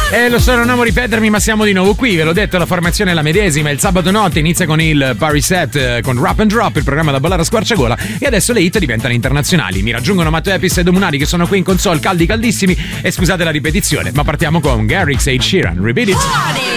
Lo so, non amo ripetermi, ma siamo di nuovo qui. Ve l'ho detto, la formazione è la medesima. Il sabato notte inizia con il Party Set con Rap and Drop, il programma da ballare a squarciagola. E adesso le hit diventano internazionali. Mi raggiungono Matteo Epis e Domunari che sono qui in console, caldi caldissimi. E scusate la ripetizione, ma partiamo con Garrix e Ed Sheeran. Repeat it.